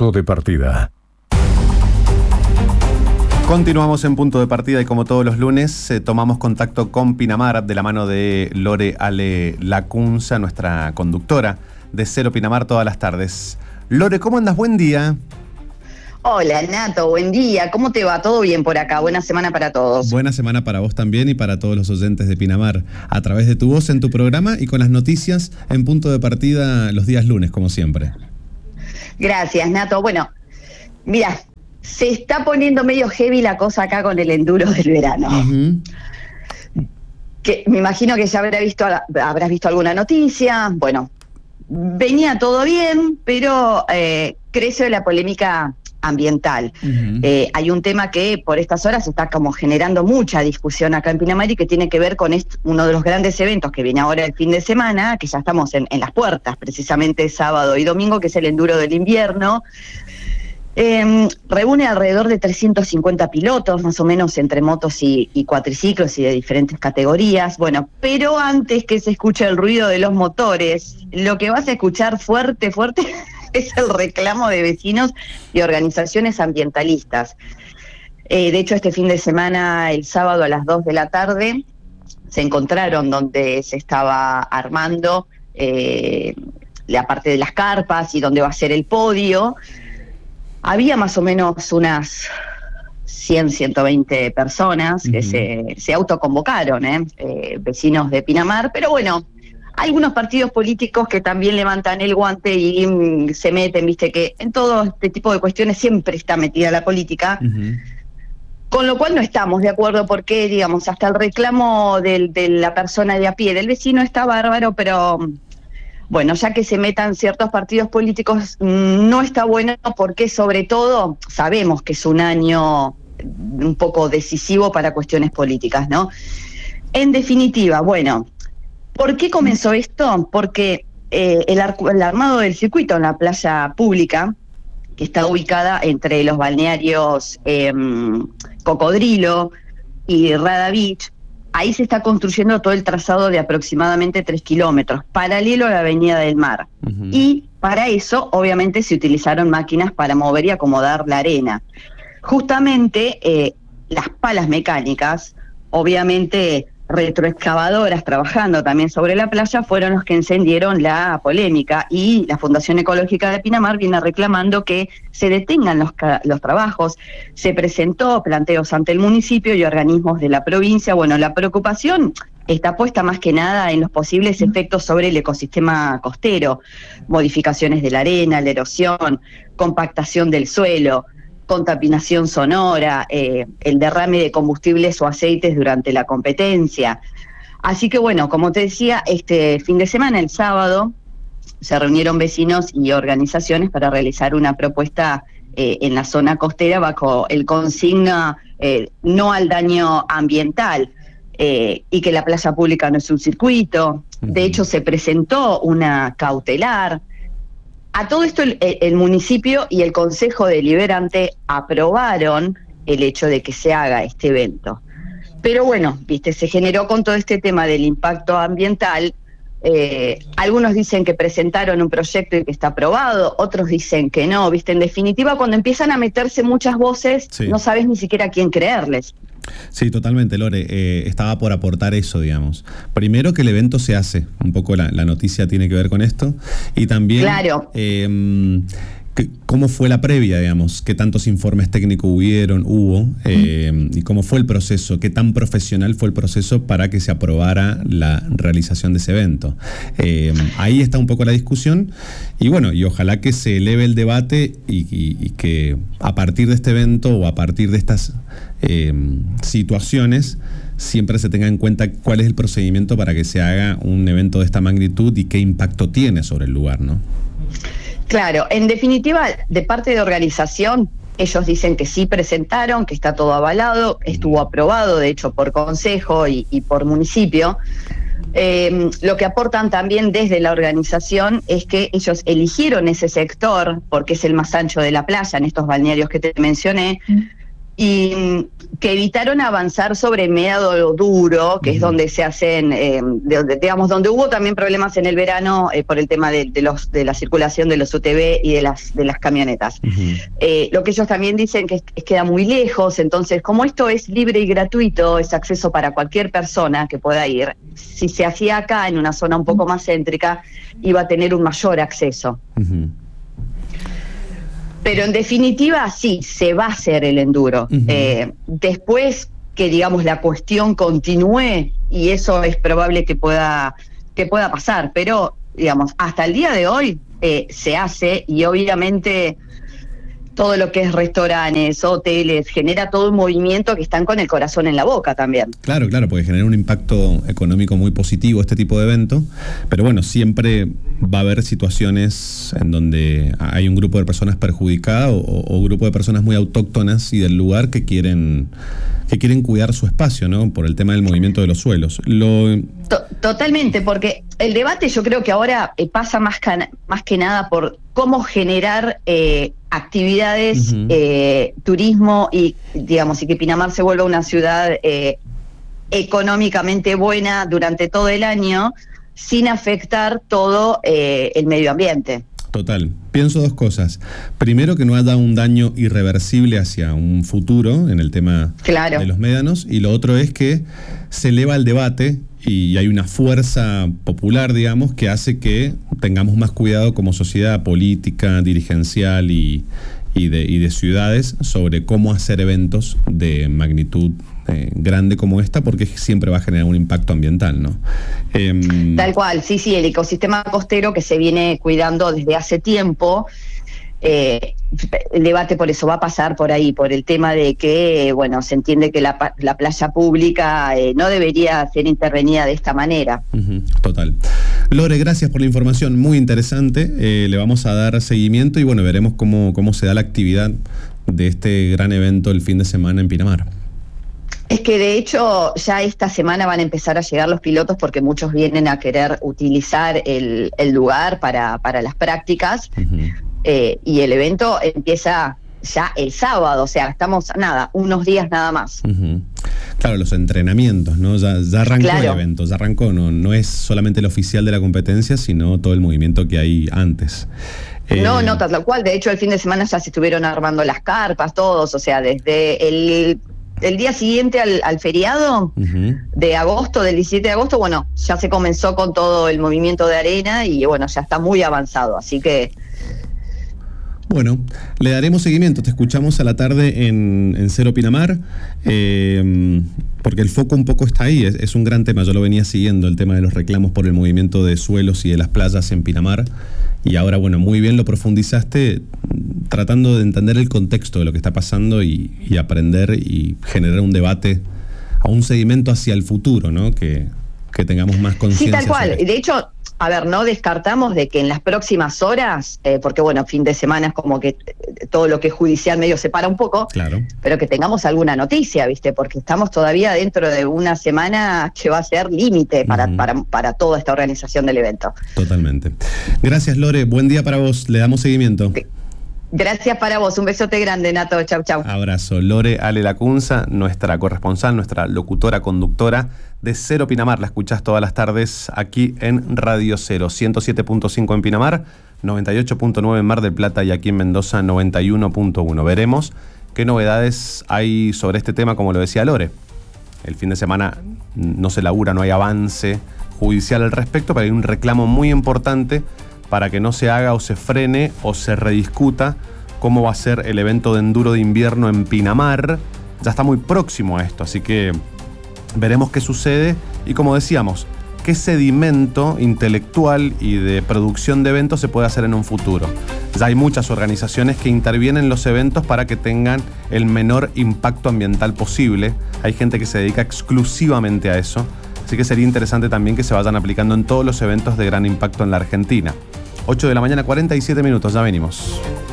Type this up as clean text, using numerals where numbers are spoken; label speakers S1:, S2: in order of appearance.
S1: Punto de partida.
S2: Continuamos en Punto de Partida y como todos los lunes tomamos contacto con Pinamar de la mano de Lore Ale Lacunza, nuestra conductora de Cero Pinamar todas las tardes. Lore, ¿cómo andas? Buen día.
S3: Hola Nato, buen día. ¿Cómo te va? ¿Todo bien por acá? Buena semana para todos.
S2: Buena semana para vos también y para todos los oyentes de Pinamar. A través de tu voz en tu programa y con las noticias en Punto de Partida los días lunes, como siempre.
S3: Gracias, Nato. Bueno, mira, se está poniendo medio heavy la cosa acá con el enduro del verano. Que me imagino que ya habrás visto alguna noticia. Bueno, venía todo bien, pero creció la polémica ambiental. Hay un tema que por estas horas está como generando mucha discusión acá en Pinamar y que tiene que ver con uno de los grandes eventos que viene ahora el fin de semana, que ya estamos en las puertas, precisamente sábado y domingo, que es el enduro del invierno. Reúne alrededor de 350 pilotos, más o menos entre motos y cuatriciclos y de diferentes categorías. Bueno, pero antes que se escuche el ruido de los motores, lo que vas a escuchar fuerte es el reclamo de vecinos y organizaciones ambientalistas. De hecho, este fin de semana, el sábado a las 2 de la tarde, se encontraron donde se estaba armando la parte de las carpas y donde va a ser el podio. Había más o menos unas 100, 120 personas que se autoconvocaron, vecinos de Pinamar, pero bueno, algunos partidos políticos que también levantan el guante y se meten, viste que en todo este tipo de cuestiones siempre está metida la política, con lo cual no estamos de acuerdo porque, digamos, hasta el reclamo de la persona de a pie, del vecino, está bárbaro, pero bueno, ya que se metan ciertos partidos políticos no está bueno porque sobre todo sabemos que es un año un poco decisivo para cuestiones políticas, ¿no? En definitiva, bueno, ¿por qué comenzó esto? Porque el armado del circuito en la playa pública, que está ubicada entre los balnearios Cocodrilo y Rada Beach, ahí se está construyendo todo el trazado de aproximadamente 3 kilómetros, paralelo a la Avenida del Mar. Y para eso, obviamente, se utilizaron máquinas para mover y acomodar la arena. Justamente, las palas mecánicas, obviamente retroexcavadoras trabajando también sobre la playa, fueron los que encendieron la polémica, y la Fundación Ecológica de Pinamar viene reclamando que se detengan los trabajos. Se presentó planteos ante el municipio y organismos de la provincia. Bueno, la preocupación está puesta más que nada en los posibles efectos sobre el ecosistema costero, modificaciones de la arena, la erosión, compactación del suelo, contaminación sonora, el derrame de combustibles o aceites durante la competencia. Así que bueno, como te decía, este fin de semana, el sábado, se reunieron vecinos y organizaciones para realizar una propuesta en la zona costera bajo el consigna no al daño ambiental, y que la playa pública no es un circuito. De hecho, se presentó una cautelar. A todo esto el municipio y el Consejo Deliberante aprobaron el hecho de que se haga este evento. Pero bueno, viste, se generó con todo este tema del impacto ambiental. Algunos dicen que presentaron un proyecto y que está aprobado, otros dicen que no, viste. En definitiva, cuando empiezan a meterse muchas voces, no sabes ni siquiera a quién creerles.
S2: Sí, totalmente, Lore. Estaba por aportar eso, digamos. Primero, que el evento se hace. Un poco la noticia tiene que ver con esto. Y también, claro, ¿cómo fue la previa, digamos? ¿Qué tantos informes técnicos hubo? ¿Y cómo fue el proceso? ¿Qué tan profesional fue el proceso para que se aprobara la realización de ese evento? Ahí está un poco la discusión. Y bueno, y ojalá que se eleve el debate y que a partir de este evento o a partir de estas situaciones siempre se tenga en cuenta cuál es el procedimiento para que se haga un evento de esta magnitud y qué impacto tiene sobre el lugar, ¿no?
S3: Claro, en definitiva, de parte de organización, ellos dicen que sí presentaron, que está todo avalado, estuvo aprobado, de hecho, por consejo y por municipio. Lo que aportan también desde la organización es que ellos eligieron ese sector porque es el más ancho de la playa, en estos balnearios que te mencioné, y que evitaron avanzar sobre método duro, que es donde se hacen, donde hubo también problemas en el verano por el tema de la circulación de los UTV y de las camionetas. Lo que ellos también dicen que queda muy lejos, entonces como esto es libre y gratuito, es acceso para cualquier persona que pueda ir, si se hacía acá en una zona un poco más céntrica, iba a tener un mayor acceso. Pero en definitiva, sí, se va a hacer el enduro. Después que, digamos, la cuestión continúe, y eso es probable que pueda pasar, pero, digamos, hasta el día de hoy se hace, y obviamente todo lo que es restaurantes, hoteles, genera todo un movimiento que están con el corazón en la boca también.
S2: Claro, porque genera un impacto económico muy positivo este tipo de evento, pero bueno, siempre va a haber situaciones en donde hay un grupo de personas perjudicadas o grupo de personas muy autóctonas y del lugar que quieren cuidar su espacio, ¿no? Por el tema del movimiento de los suelos.
S3: Totalmente, porque el debate yo creo que ahora pasa más que nada por cómo generar actividades, turismo y, digamos, y que Pinamar se vuelva una ciudad económicamente buena durante todo el año, sin afectar todo el medio ambiente.
S2: Total. Pienso dos cosas. Primero, que no haya un daño irreversible hacia un futuro en el tema de los médanos. Y lo otro es que se eleva el debate y hay una fuerza popular, digamos, que hace que tengamos más cuidado como sociedad política, dirigencial y de ciudades sobre cómo hacer eventos de magnitud grande como esta, porque siempre va a generar un impacto ambiental, ¿no?
S3: Tal cual, sí, el ecosistema costero que se viene cuidando desde hace tiempo. El debate por eso va a pasar por ahí, por el tema de que, bueno, se entiende que la playa pública no debería ser intervenida de esta manera.
S2: Total. Lore, gracias por la información, muy interesante. Le vamos a dar seguimiento y bueno, veremos cómo se da la actividad de este gran evento el fin de semana en Pinamar.
S3: Es que de hecho ya esta semana van a empezar a llegar los pilotos porque muchos vienen a querer utilizar el lugar para las prácticas. Y el evento empieza ya el sábado, o sea, estamos unos días nada más.
S2: Claro, los entrenamientos, ¿no? Ya arrancó el evento, ya arrancó, no es solamente el oficial de la competencia, sino todo el movimiento que hay antes.
S3: No, tal cual, de hecho el fin de semana ya se estuvieron armando las carpas, todos, o sea, desde el día siguiente al feriado de agosto, del 17 de agosto, bueno, ya se comenzó con todo el movimiento de arena y bueno, ya está muy avanzado, así que...
S2: Bueno, le daremos seguimiento, te escuchamos a la tarde en Cero Pinamar, porque el foco un poco está ahí, es un gran tema, yo lo venía siguiendo, el tema de los reclamos por el movimiento de suelos y de las playas en Pinamar, y ahora, bueno, muy bien lo profundizaste, tratando de entender el contexto de lo que está pasando y aprender y generar un debate, a un seguimiento hacia el futuro, ¿no? Que tengamos más conciencia.
S3: Sí, tal cual, de hecho... A ver, no descartamos de que en las próximas horas, porque bueno, fin de semana es como que todo lo que es judicial medio se para un poco, pero que tengamos alguna noticia, ¿viste? Porque estamos todavía dentro de una semana que va a ser límite para toda esta organización del evento.
S2: Totalmente. Gracias, Lore. Buen día para vos. Le damos seguimiento.
S3: Gracias para vos. Un besote grande, Nato. Chau.
S2: Abrazo. Lore Ale Lacunza, nuestra corresponsal, nuestra locutora, conductora de Cero Pinamar. La escuchás todas las tardes aquí en Radio Cero. 107.5 en Pinamar, 98.9 en Mar del Plata y aquí en Mendoza 91.1. Veremos qué novedades hay sobre este tema, como lo decía Lore. El fin de semana no se labura, no hay avance judicial al respecto, pero hay un reclamo muy importante para que no se haga o se frene o se rediscuta cómo va a ser el evento de enduro de invierno en Pinamar. Ya está muy próximo a esto, así que veremos qué sucede y, como decíamos, qué sedimento intelectual y de producción de eventos se puede hacer en un futuro. Ya hay muchas organizaciones que intervienen en los eventos para que tengan el menor impacto ambiental posible. Hay gente que se dedica exclusivamente a eso, así que sería interesante también que se vayan aplicando en todos los eventos de gran impacto en la Argentina. 8 de la mañana, 47 minutos, ya venimos.